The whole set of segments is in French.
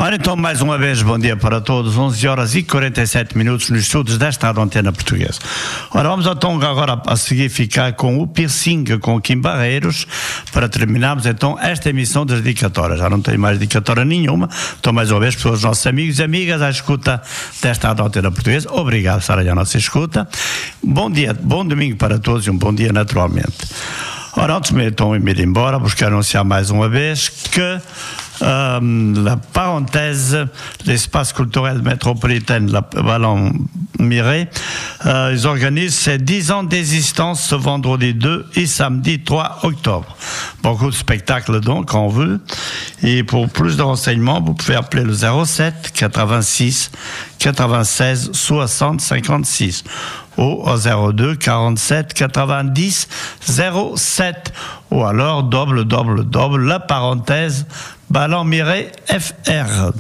Ora então, mais uma vez, bom dia para todos, 11 horas e 47 minutos nos estudos desta Antena Portuguesa. Ora, vamos então agora a seguir ficar com o piercing com Kim Barreiros, para terminarmos então esta emissão das dedicatórias. Já não tenho mais dedicatória nenhuma, então mais uma vez para os nossos amigos e amigas à escuta desta Antena Portuguesa. Obrigado por estarem à nossa escuta. Bom dia, bom domingo para todos e um bom dia naturalmente. Ora, antes de então ir embora, vos quero anunciar mais uma vez que la parenthèse, l'espace culturel métropolitain, la Ballon Miret, ils organisent ces 10 ans d'existence ce vendredi 2 et samedi 3 octobre. Beaucoup de spectacles donc en vue. Et pour plus de renseignements, vous pouvez appeler le 07 86 96 60 56 ou au 02 47 90 07 ou alors la parenthèse Ballon Miret FR.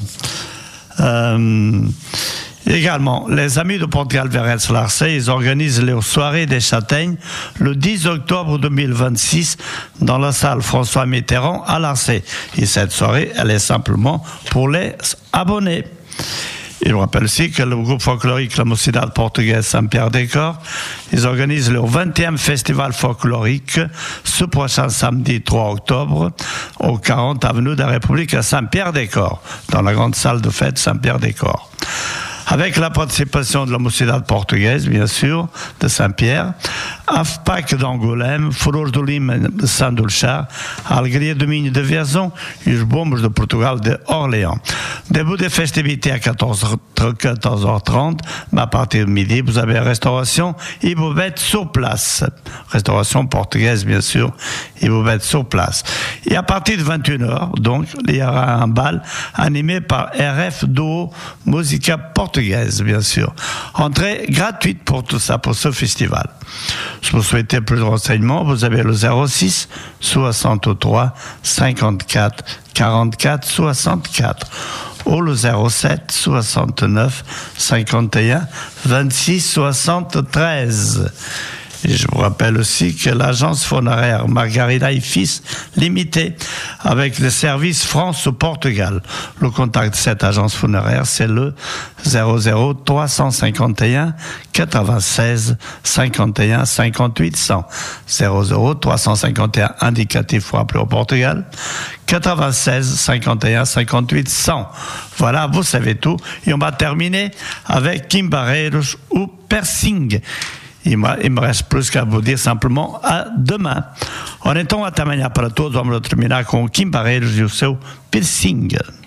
Également, les amis de Portugal-Verrès-Larçay, ils organisent les soirées des châtaignes le 10 octobre 2026 dans la salle François Mitterrand à Larçay. Et cette soirée, elle est simplement pour les abonnés. Je vous rappelle aussi que le groupe folklorique La Mocidade Portugaise Saint-Pierre-des-Corps, ils organisent leur 20e festival folklorique ce prochain samedi 3 octobre au 40 avenue de la République à Saint-Pierre-des-Corps, dans la grande salle de fête Saint-Pierre-des-Corps. Avec la participation de la Mocidade Portugaise, bien sûr, de Saint-Pierre, AFPAC d'Angoulême, Flores do Lima de Saint-Dulchar, Alegria do Minho de Vierzon et les Bombes de Portugal de Orléans. Début des festivités à 14h30, mais à partir de midi, vous avez restauration et buvette sur place. Restauration portugaise, bien sûr, et buvette sur place. Et à partir de 21h, donc, il y aura un bal animé par RF Duo Musica Portugaise, bien sûr. Entrée gratuite pour tout ça, pour ce festival. Si vous souhaitez plus de renseignements, vous avez le 06 63 54 44 64 ou le 07 69 51 26 73. Et je vous rappelle aussi que l'agence funéraire Margarida et Fils Limité, avec le service France au Portugal. Le contact de cette agence funéraire, c'est le 00 351 96 51 58 100. 00 351 indicatif pour appeler au Portugal. 96 51 58 100. Voilà, vous savez tout. Et on va terminer avec Kim Barreiros ou Piercing. Il me reste plus qu'à vous dire simplement à demain. Ora então, até amanhã para todos. Vamos terminar com o Kim Barreiros e o seu piercing.